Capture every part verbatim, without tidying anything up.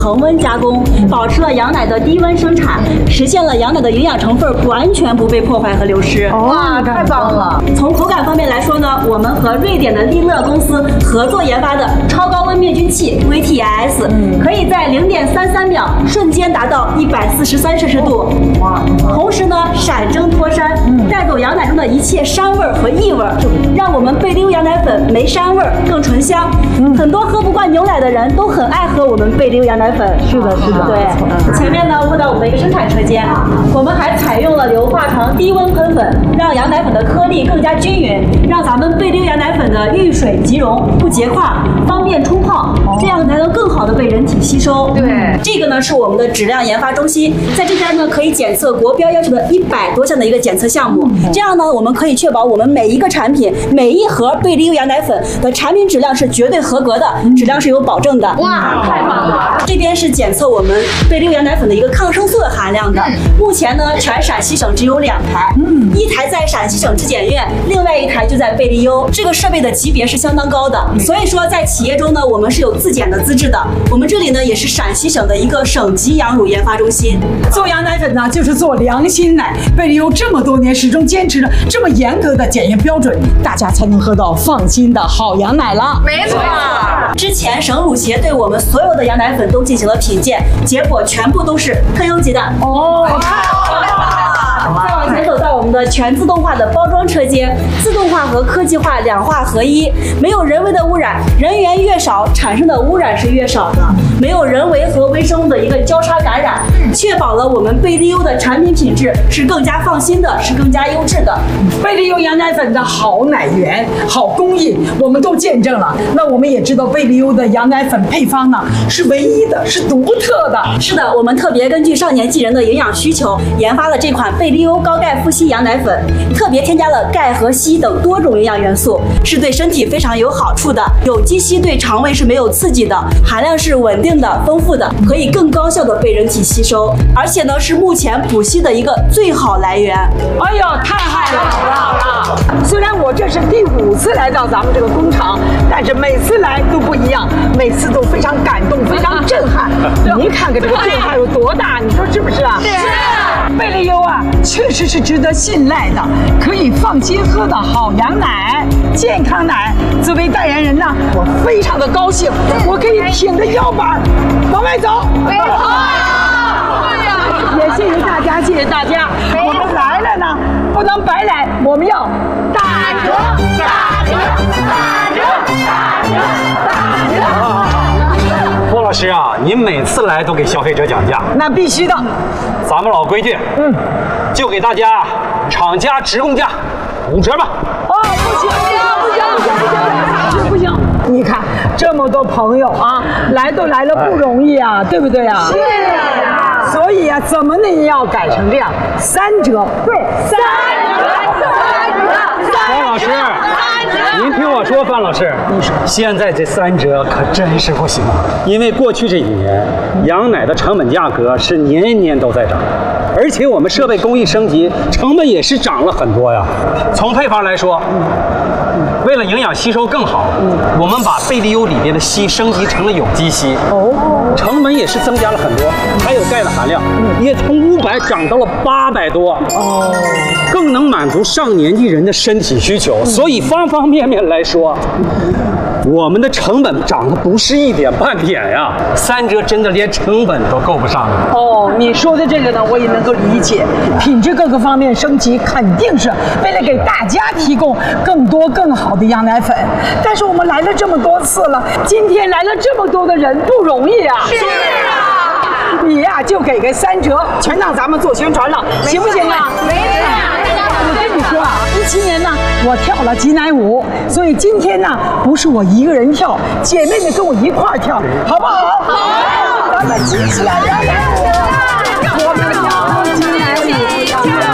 恒温加工，保持了羊奶的低温生产，实现了羊奶的营养成分完全不被破坏和流失。 哇，太棒了！ 从口感方面来说呢，我们和瑞典的利乐公司合作研发的超高温灭菌器 V T I S，、嗯、可以在零点三三秒瞬间达到一百四十三摄氏度。哇！同时呢，闪蒸脱膻，嗯、带走羊奶中的一切膻味和异味，让我们贝利优羊奶粉没膻味更醇香。嗯、很多喝不惯牛奶的人都很爱喝我们贝利优羊奶粉。 是的，是的。 对，嗯、前面呢问到我们的一个生产车间，我们还采用了硫化床低温喷粉，让羊奶粉的颗粒更加均匀，让咱们贝利优羊奶粉的遇水即溶，不结块，方便冲泡，这样才能更好的被人体吸收。 对， 这个呢是我们的质量研发中心，在这边呢可以检测国标要求的一百多项的一个检测项目，这样呢我们可以确保我们每一个产品每一盒贝利优羊奶粉的产品质量是绝对合格的，质量是有保证的。 哇，太棒了！ 这边是检测我们贝利优羊奶粉的一个抗生素的含量的。目前呢，全陕西省只有两台，嗯，一台在陕西省质检院，另外一台就在贝利优。这个设备的级别是相当高的，所以说在企业中呢，我们是有自检的资质的。我们这里呢，也是陕西省的一个省级羊乳研发中心。 做羊奶粉呢，就是做良心奶。贝利优这么多年始终坚持着这么严格的检验标准，大家才能喝到放心的好羊奶了。 没错。 之前省乳协对我们所有的羊奶粉都进行了品鉴，结果全部都是特优级的。哦，太好了！再往前走到我们的全自动化的包装车间，自动化和科技化两化合一，没有人为的污染，人员越少，产生的污染是越少的，没有人为和微生物的一个交叉感染，确保了我们贝利优的产品品质是更加放心的，是更加优质的。 贝利优羊奶粉的好奶源、好工艺，我们都见证了。那我们也知道贝利优的羊奶粉配方呢是唯一的，是独特的。 是的，我们特别根据少年纪人的营养需求，研发了这款贝利优高钙富硒羊奶粉，特别添加了钙和硒等多种营养元素，是对身体非常有好处的。有机硒对肠胃是没有刺激的，含量是稳定的、丰富的，可以更高效的被人体吸收，而且呢是目前补硒的一个最好来源。 哎呦，太好了，好了好了！虽然我这是第五次来到咱们这个工厂，但是每次来都不一样，每次都非常感动，非常震撼。你看看这个震撼有多大，你说是不是啊？ 是。 贝利优啊，确实是值得信赖的，可以放心喝的好羊奶、健康奶。作为代言人呢，我非常的高兴，我可以挺着腰板往外走。 没错。 也谢谢大家，谢谢大家。我们来了呢，不能白来，我们要打折，打折，打折，打折，打折。 郭老师啊，您每次来都给消费者讲价， 那必须的。 咱们老规矩，嗯，就给大家厂家直供价五折吧。 哦，不行，不行，不行，不行，不行！你看这么多朋友啊，来都来了不容易啊，对不对啊？ 是啊。 所以啊，怎么呢也要改成这样，三折。对，三折，三折。 方老师，您听我说，范老师，现在这三折可真是不行，因为过去这几年羊奶的成本价格是年年都在涨，而且我们设备工艺升级，成本也是涨了很多呀。从配方来说，为了营养吸收更好，我们把贝利优里边的硒升级成了有机硒，哦，成本也是增加了很多，还有钙的含量也从五百涨到了八百多，哦，更能满足上年纪人的身体需求，所以方方面面来说，我们的成本涨得不是一点半点呀，三折真的连成本都够不上了。 哦，你说的这个呢，我也能够理解，品质各个方面升级，肯定是为了给大家提供更多更好的羊奶粉。但是我们来了这么多次了，今天来了这么多的人，不容易啊。 是啊， 你呀、啊、就给个三折，全让咱们做宣传了，行不行啊？ 没错。 我跟你说啊，一七年呢，我跳了挤奶舞，所以今天呢，不是我一个人跳，姐妹们跟我一块儿跳，好不好？好，咱们挤起来来来舞，我们跳挤奶舞，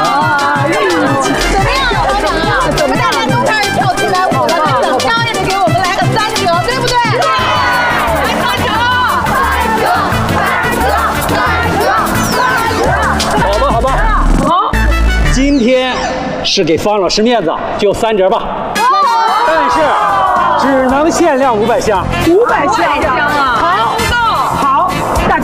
怎么样，老板啊？我们大家都开始跳起来舞了，那怎么着也得给我们来个三折，对不对？对，来三折，三折，三折，三折，三折。 好吧，好吧， 好， 今天是给方老师面子，就三折吧。但是只能限量五百箱， 五百箱。